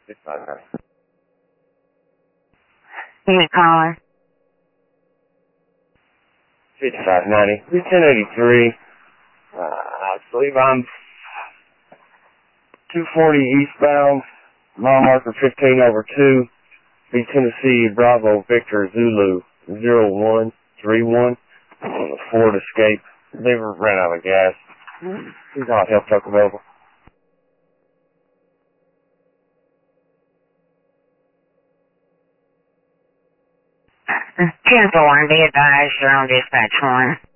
6590. You caller? 5590. 1083. I believe I'm 240 eastbound, mile marker 15/2, B Tennessee Bravo Victor Zulu 0131 on the Ford Escape. They ran out of gas. He's not help truck available. Cancel 1, be advised you're on dispatch 1.